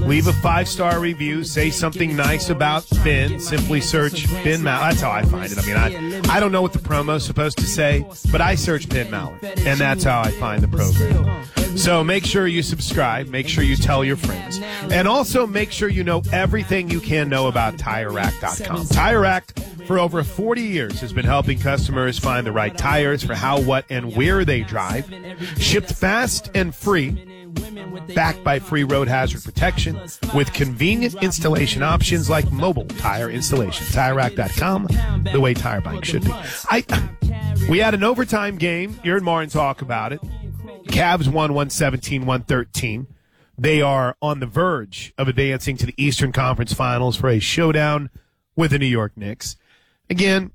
Leave a 5-star review. Say something nice about Ben. Simply search Ben Maller. That's how I find it. I mean, I don't know what the promo's supposed to say, but I search Ben Maller, and that's how I find the program. So make sure you subscribe. Make sure you tell your friends. And also make sure you know everything you can know about TireRack.com. Tire Rack, for over 40 years, has been helping customers find the right tires for how, what, and where they drive. Shipped fast and free. Backed by free road hazard protection with convenient installation options like mobile tire installation. TireRack.com, the way tire buying should be. We had an overtime game. You heard Martin talk about it. Cavs won 117-113. They are on the verge of advancing to the Eastern Conference Finals for a showdown with the New York Knicks. Again,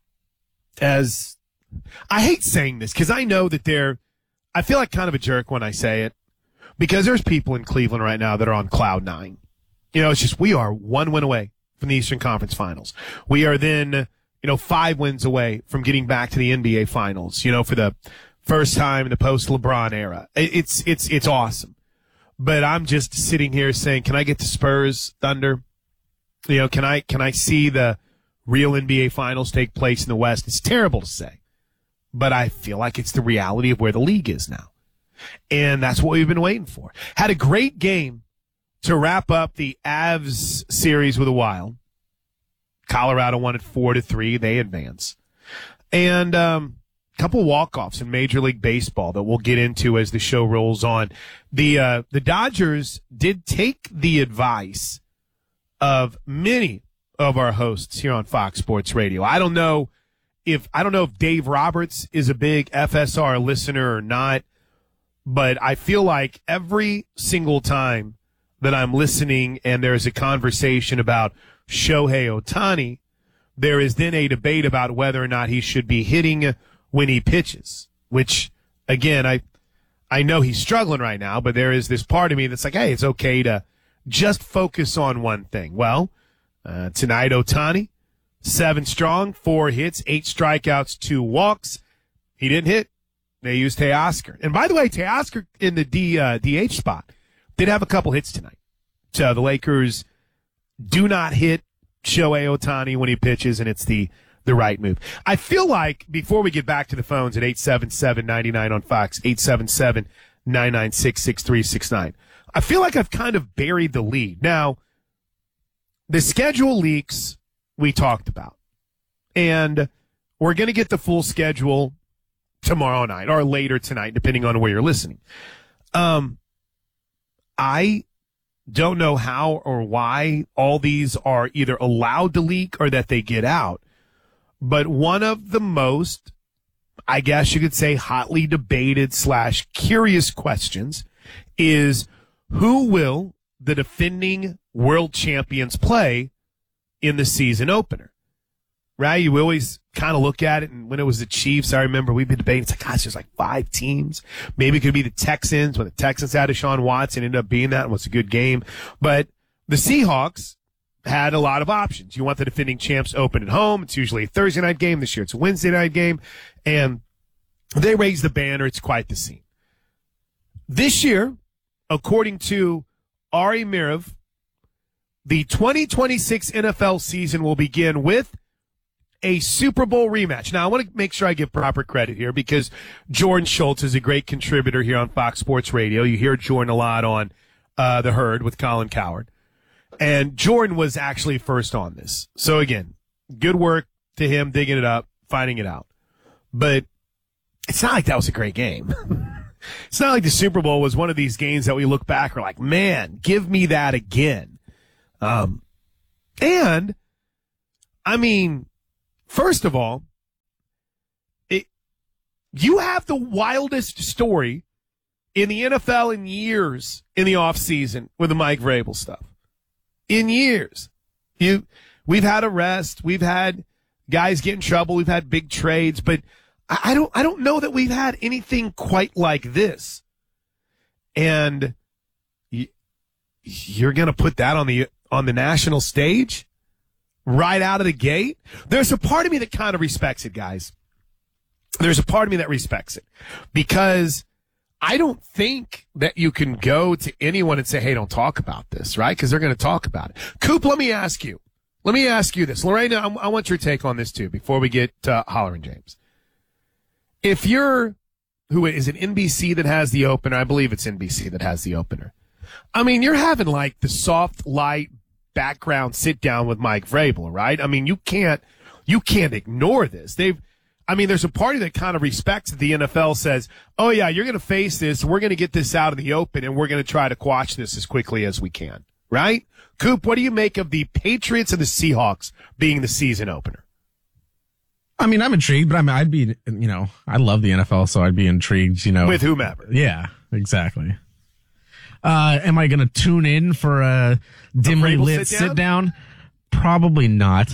as I hate saying this because I know that I feel like kind of a jerk when I say it. Because there's people in Cleveland right now that are on cloud nine. You know, it's just we are one win away from the Eastern Conference Finals. We are then, 5 wins away from getting back to the NBA Finals, for the first time in the post-LeBron era. It's awesome. But I'm just sitting here saying, can I get the Spurs, Thunder? Can I see the real NBA Finals take place in the West? It's terrible to say. But I feel like it's the reality of where the league is now. And that's what we've been waiting for. Had a great game to wrap up the Avs series with the Wild. Colorado won it 4-3. They advance. And a couple walk-offs in Major League Baseball that we'll get into as the show rolls on. The Dodgers did take the advice of many of our hosts here on Fox Sports Radio. I don't know if Dave Roberts is a big FSR listener or not. But I feel like every single time that I'm listening and there's a conversation about Shohei Ohtani, there is then a debate about whether or not he should be hitting when he pitches, which, again, I know he's struggling right now, but there is this part of me that's like, hey, it's okay to just focus on one thing. Well, tonight Ohtani, 7 strong, 4 hits, 8 strikeouts, 2 walks. He didn't hit. They used Teoscar. And by the way, Teoscar in the DH spot did have a couple hits tonight. So the Lakers do not hit Shohei Ohtani when he pitches, and it's the right move. I feel like, before we get back to the phones at 877-99 on Fox, 877-996-6369, I feel like I've kind of buried the lead. Now, the schedule leaks we talked about. And we're going to get the full schedule tomorrow night or later tonight, depending on where you're listening. I don't know how or why all these are either allowed to leak or that they get out. But one of the most, I guess you could say, hotly debated / curious questions is, who will the defending world champions play in the season opener? Right? You always kind of look at it, and when it was the Chiefs, I remember we've been debating, it's like, gosh, there's like 5 teams. Maybe it could be the Texans, when the Texans had Deshaun Watson, ended up being that, and was a good game. But the Seahawks had a lot of options. You want the defending champs open at home. It's usually a Thursday night game. This year it's a Wednesday night game. And they raise the banner. It's quite the scene. This year, according to Ari Meirov, the 2026 NFL season will begin with a Super Bowl rematch. Now, I want to make sure I give proper credit here because Jordan Schultz is a great contributor here on Fox Sports Radio. You hear Jordan a lot on The Herd with Colin Cowherd. And Jordan was actually first on this. So, again, good work to him digging it up, finding it out. But it's not like that was a great game. It's not like the Super Bowl was one of these games that we look back and are like, man, give me that again. And, I mean, first of all, you have the wildest story in the NFL in years in the offseason with the Mike Vrabel stuff. In years. We've had arrests, we've had guys get in trouble, we've had big trades, but I don't know that we've had anything quite like this. And you're going to put that on the national stage right out of the gate? There's a part of me that kind of respects it, guys. There's a part of me that respects it because I don't think that you can go to anyone and say, hey, don't talk about this, right? Because they're going to talk about it. Coop, let me ask you this. Lorena, I want your take on this too before we get to Hollerin' James. If you're, who is it, NBC that has the opener? I believe it's NBC that has the opener. I mean, you're having like the soft, light background sit down with Mike Vrabel, right? I mean, you can't ignore this. There's a party that kind of respects the NFL says, oh yeah, you're going to face this. We're going to get this out in the open and we're going to try to quash this as quickly as we can. Right? Coop, what do you make of the Patriots and the Seahawks being the season opener? I mean, I'm intrigued, but I'd be, I love the NFL, so I'd be intrigued, With whomever. Yeah, exactly. Am I going to tune in for a dimly lit sit down? Probably not.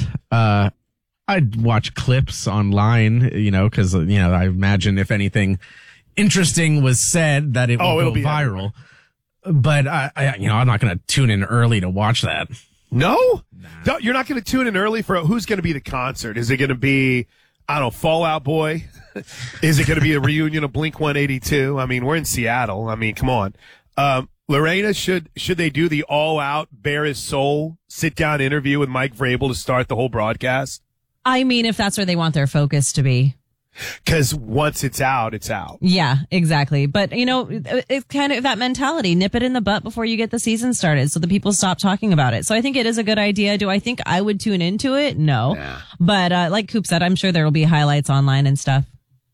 I'd watch clips online, because, I imagine if anything interesting was said that it will go viral. But I'm not going to tune in early to watch that. No? Nah. You're not going to tune in early for who's going to be the concert? Is it going to be, I don't know, Fall Out Boy? Is it going to be a reunion of Blink-182? I mean, we're in Seattle. I mean, come on. Lorena, should they do the all-out, bare his soul, sit-down interview with Mike Vrabel to start the whole broadcast? I mean, if that's where they want their focus to be. Because once it's out, it's out. Yeah, exactly. But, it's kind of that mentality. Nip it in the butt before you get the season started so the people stop talking about it. So I think it is a good idea. Do I think I would tune into it? No. Nah. But like Coop said, I'm sure there will be highlights online and stuff.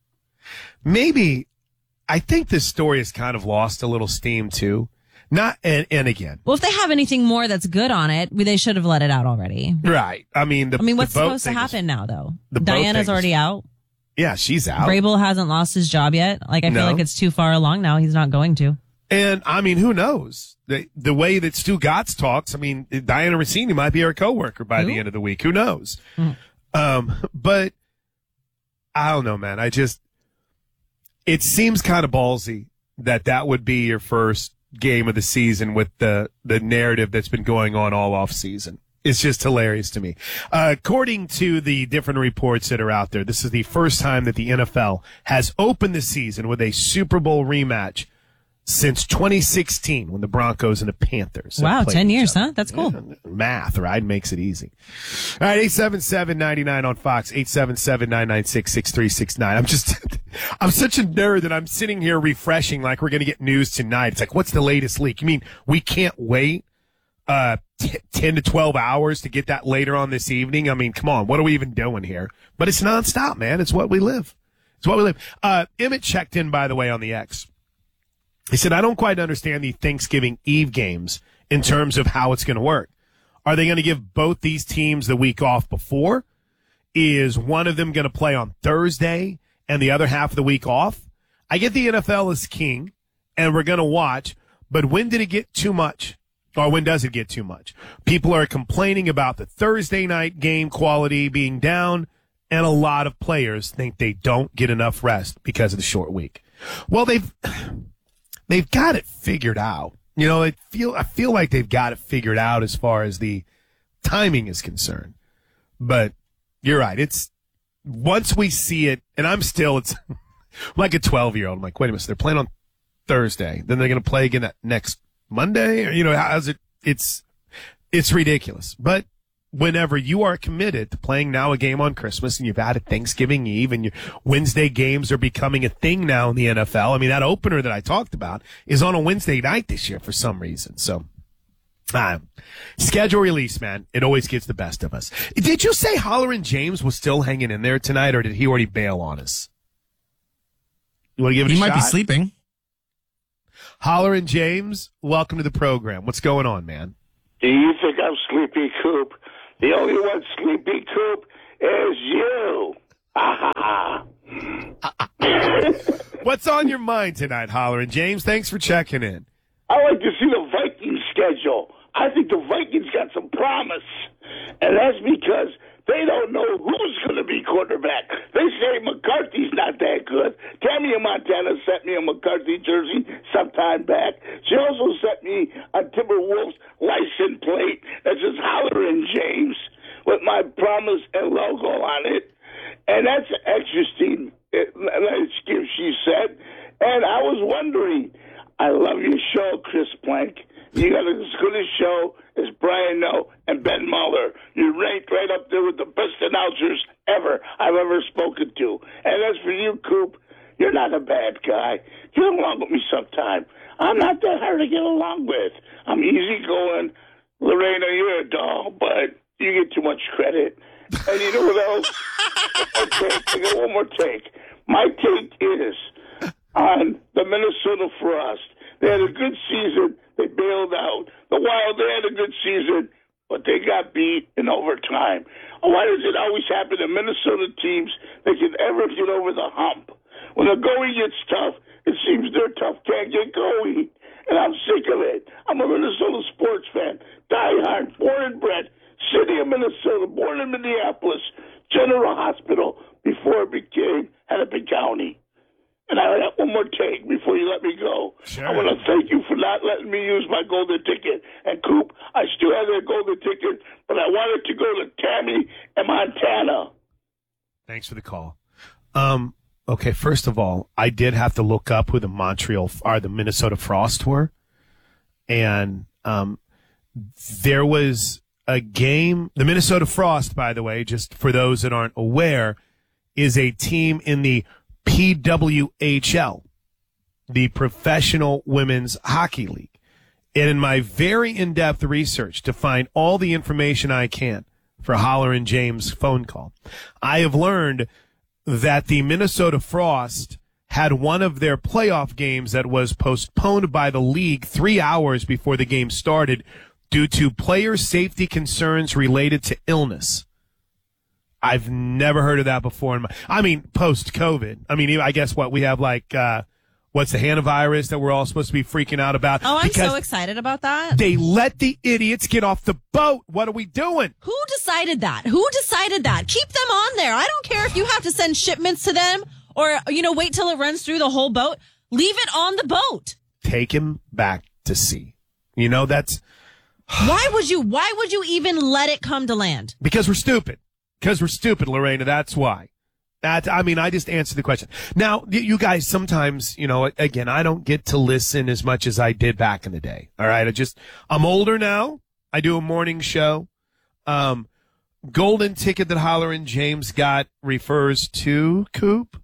Maybe. I think this story has kind of lost a little steam, too. And again. Well, if they have anything more that's good on it, they should have let it out already. Right. What's supposed to happen now, though? Diana's already out. Yeah, she's out. Vrabel hasn't lost his job yet. I feel like it's too far along now. He's not going to. And, who knows? The way that Stu Gatz talks, Diana Rossini might be her coworker by the end of the week. Who knows? Mm. But I don't know, man. It seems kind of ballsy that would be your first game of the season with the narrative that's been going on all off season. It's just hilarious to me. According to the different reports that are out there, this is the first time that the NFL has opened the season with a Super Bowl rematch since 2016 when the Broncos and the Panthers. Wow, 10 years, huh? That's cool. Yeah, math, right? Makes it easy. All right, 877-99 on Fox, 877-996-6369. I'm such a nerd that I'm sitting here refreshing like we're going to get news tonight. It's like, what's the latest leak? You mean we can't wait 10 to 12 hours to get that later on this evening? Come on, what are we even doing here? But it's nonstop, man. It's what we live. Emmett checked in, by the way, on the X. He said, I don't quite understand the Thanksgiving Eve games in terms of how it's going to work. Are they going to give both these teams the week off before? Is one of them going to play on Thursday and the other half of the week off? I get the NFL is king and we're going to watch, but when did it get too much? Or when does it get too much? People are complaining about the Thursday night game quality being down, and a lot of players think they don't get enough rest because of the short week. Well, they've got it figured out. I feel like they've got it figured out as far as the timing is concerned. But you're right. It's once we see it, and it's like a 12-year-old. I'm like, wait a minute, so they're playing on Thursday. Then they're going to play again that next Monday? Or, how's it? It's ridiculous. But whenever you are committed to playing now a game on Christmas and you've added Thanksgiving Eve and your Wednesday games are becoming a thing now in the NFL. That opener that I talked about is on a Wednesday night this year for some reason. So, schedule release, man. It always gets the best of us. Did you say Hollerin' James was still hanging in there tonight, or did he already bail on us? You want to give it a shot? He might be sleeping. Hollerin' James, welcome to the program. What's going on, man? Do you think I'm Sleepy Coop? The only one Sleepy Coop is you. What's on your mind tonight, Hollerin' James? Thanks for checking in. I like to see the Vikings schedule. I think the Vikings got some promise, and that's because they don't know who's going to be quarterback. They say McCarthy's not that good. Tammy in Montana sent me a McCarthy jersey sometime back. She also sent me a Timberwolves license plate that says Hollerin' James with my promise and logo on it. And that's interesting, she said. And I was wondering, I love your show, Chris Plank. You got as good a show as Brian Noe and Ben Muller. You're ranked right up there with the best announcers I've ever spoken to. And as for you, Coop, you're not a bad guy. Get along with me sometime. I'm not that hard to get along with. I'm easygoing. Lorena, you're a doll, but you get too much credit. And you know what else? I got one more take. My take is on the Minnesota Frost. They had a good season. They bailed out. The Wild, they had a good season, but they got beat in overtime. Why does it always happen to Minnesota teams that can ever get over the hump? When the going gets tough, it seems their tough can't get going. And I'm sick of it. I'm a Minnesota sports fan. Diehard, born and bred. City of Minnesota, born in Minneapolis. General Hospital before it became Hennepin County. And I have one more take before you let me go. Sure. I want to thank you for not letting me use my golden ticket. And, Coop, I still have that golden ticket, but I wanted to go to Tammy and Montana. Thanks for the call. Okay, first of all, I did have to look up who the Minnesota Frost were. And there was a game. The Minnesota Frost, by the way, just for those that aren't aware, is a team in the PWHL, the Professional Women's Hockey League. And in my very in-depth research to find all the information I can for Holler and James' phone call, I have learned that the Minnesota Frost had one of their playoff games that was postponed by the league 3 hours before the game started due to player safety concerns related to illness. I've never heard of that before. Post-COVID. I guess we have what's the hantavirus that we're all supposed to be freaking out about? Oh, I'm so excited about that. They let the idiots get off the boat. What are we doing? Who decided that? Keep them on there. I don't care if you have to send shipments to them or, wait till it runs through the whole boat. Leave it on the boat. Take him back to sea. That's... Why would you even let it come to land? Because we're stupid. Lorena. That's why. I just answered the question. Now, you guys sometimes, again, I don't get to listen as much as I did back in the day. All right. I'm older now. I do a morning show. Golden ticket that Holler and James got refers to Coop.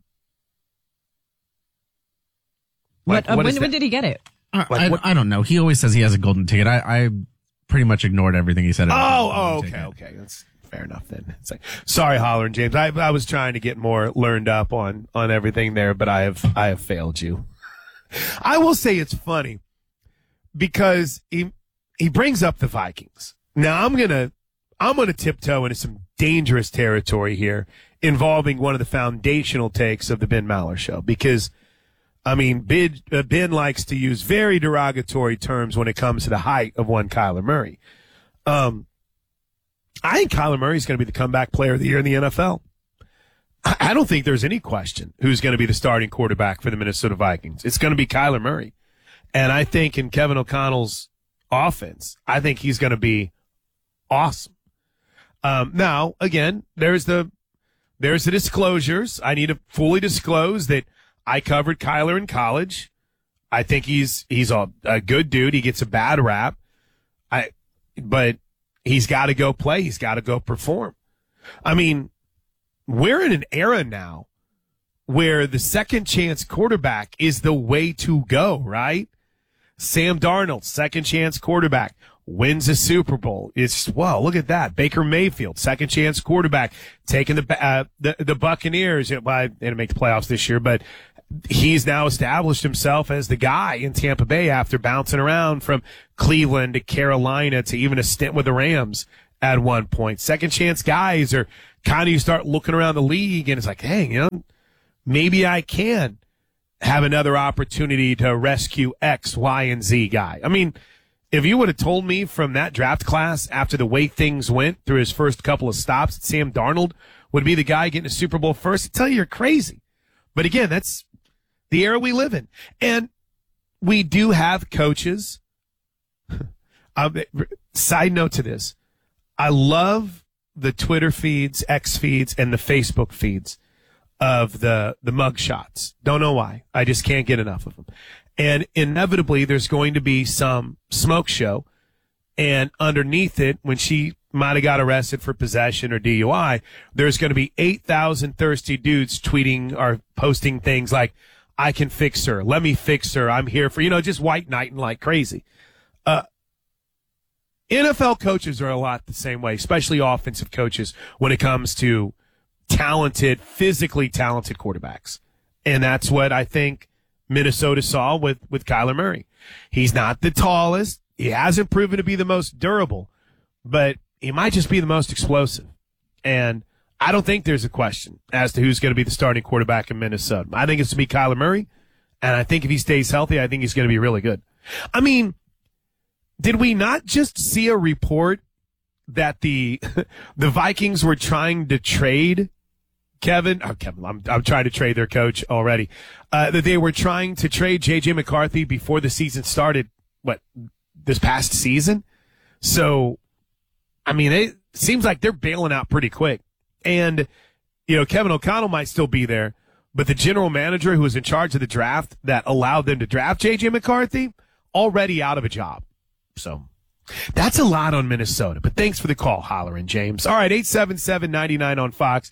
When did he get it? I don't know. He always says he has a golden ticket. I pretty much ignored everything he said. Okay. That's fair enough then. It's like, sorry, Holler and James. I was trying to get more learned up on everything there, but I have failed you. I will say it's funny because he brings up the Vikings. Now I'm gonna tiptoe into some dangerous territory here involving one of the foundational takes of the Ben Maller show because Ben likes to use very derogatory terms when it comes to the height of one Kyler Murray. I think Kyler Murray is going to be the comeback player of the year in the NFL. I don't think there's any question who's going to be the starting quarterback for the Minnesota Vikings. It's going to be Kyler Murray. And I think in Kevin O'Connell's offense, I think he's going to be awesome. Now, again, there's the disclosures. I need to fully disclose that I covered Kyler in college. I think he's a good dude. He gets a bad rap. But he's got to go play. He's got to go perform. We're in an era now where the second chance quarterback is the way to go, right? Sam Darnold, second chance quarterback, wins a Super Bowl. Look at that. Baker Mayfield, second chance quarterback, taking the Buccaneers. They didn't make the playoffs this year, but he's now established himself as the guy in Tampa Bay after bouncing around from Cleveland to Carolina to even a stint with the Rams at one point. Second chance guys are kind of, you start looking around the league and it's like, hey, maybe I can have another opportunity to rescue X, Y, and Z guy. If you would have told me from that draft class after the way things went through his first couple of stops, that Sam Darnold would be the guy getting a Super Bowl first, I'd tell you you're crazy. But again, that's the era we live in. And we do have coaches. Side note to this. I love the Twitter feeds, X feeds, and the Facebook feeds of the mug shots. Don't know why. I just can't get enough of them. And inevitably, there's going to be some smoke show. And underneath it, when she might have got arrested for possession or DUI, there's going to be 8,000 thirsty dudes tweeting or posting things like, I can fix her. Let me fix her. I'm here for, just white knighting like crazy. NFL coaches are a lot the same way, especially offensive coaches when it comes to physically talented quarterbacks. And that's what I think Minnesota saw with Kyler Murray. He's not the tallest. He hasn't proven to be the most durable, but he might just be the most explosive. And I don't think there's a question as to who's going to be the starting quarterback in Minnesota. I think it's to be Kyler Murray, and I think if he stays healthy, I think he's going to be really good. I mean, did we not just see a report that the Vikings were trying to trade Kevin? I'm trying to trade their coach already. That they were trying to trade J.J. McCarthy before the season started, this past season? So, I mean, it seems like they're bailing out pretty quick. And, Kevin O'Connell might still be there, but the general manager who was in charge of the draft that allowed them to draft J.J. McCarthy, already out of a job. So that's a lot on Minnesota. But thanks for the call, Holler and James. All right, 877-99 on Fox,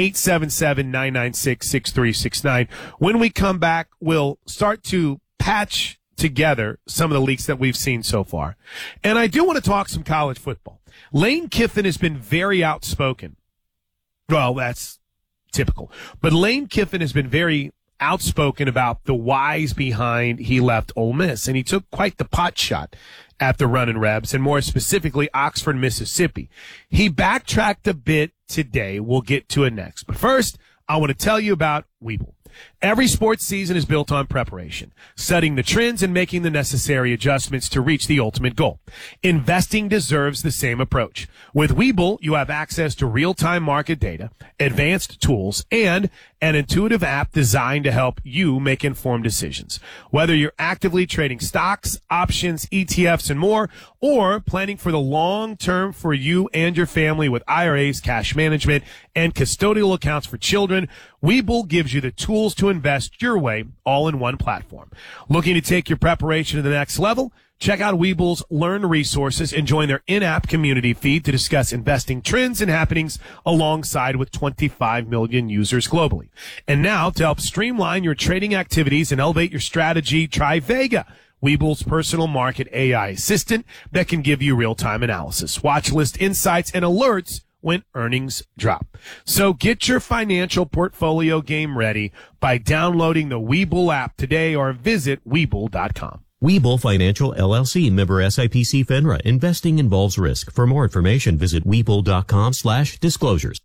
877-996-6369. When we come back, we'll start to patch together some of the leaks that we've seen so far. And I do want to talk some college football. Lane Kiffin has been very outspoken. Well, that's typical. But Lane Kiffin has been very outspoken about the whys behind he left Ole Miss. And he took quite the pot shot at the Runnin' Rebs, and more specifically, Oxford, Mississippi. He backtracked a bit today. We'll get to it next. But first, I want to tell you about Webull. Every sports season is built on preparation, studying the trends and making the necessary adjustments to reach the ultimate goal. Investing deserves the same approach. With Webull, you have access to real-time market data, advanced tools, and an intuitive app designed to help you make informed decisions. Whether you're actively trading stocks, options, ETFs, and more, or planning for the long term for you and your family with IRAs, cash management, and custodial accounts for children, Webull gives you the tools to invest your way all in one platform. Looking to take your preparation to the next level? Check out Webull's Learn resources and join their in-app community feed to discuss investing trends and happenings alongside with 25 million users globally. And now, to help streamline your trading activities and elevate your strategy, try Vega, Webull's personal market AI assistant that can give you real-time analysis, watch list insights, and alerts when earnings drop. So get your financial portfolio game ready by downloading the Webull app today or visit Webull.com. Webull Financial LLC, member SIPC FINRA. Investing involves risk. For more information, visit Webull.com/disclosures.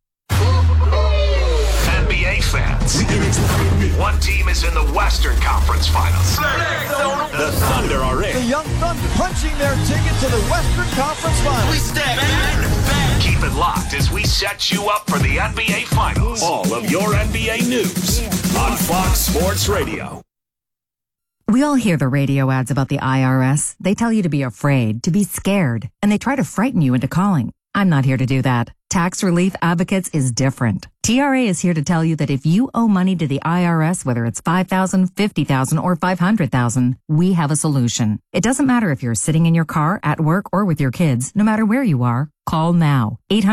NBA fans. One team is in the Western Conference Finals. The Thunder are in. The Young Thunder punching their ticket to the Western Conference Finals. We step back. Keep it locked as we set you up for the NBA Finals. All of your NBA news on Fox Sports Radio. We all hear the radio ads about the IRS. They tell you to be afraid, to be scared, and they try to frighten you into calling. I'm not here to do that. Tax Relief Advocates is different. TRA is here to tell you that if you owe money to the IRS, whether it's $5,000, $50,000, or $500,000, we have a solution. It doesn't matter if you're sitting in your car, at work, or with your kids. No matter where you are, call now.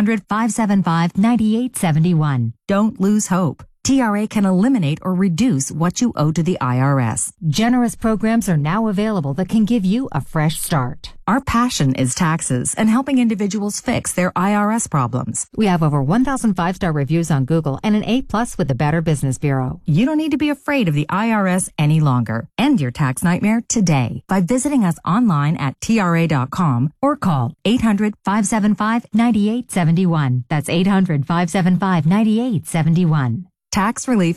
800-575-9871. Don't lose hope. TRA can eliminate or reduce what you owe to the IRS. Generous programs are now available that can give you a fresh start. Our passion is taxes and helping individuals fix their IRS problems. We have over 1,000 five-star reviews on Google and an A+ with the Better Business Bureau. You don't need to be afraid of the IRS any longer. End your tax nightmare today by visiting us online at TRA.com or call 800-575-9871. That's 800-575-9871. Tax Relief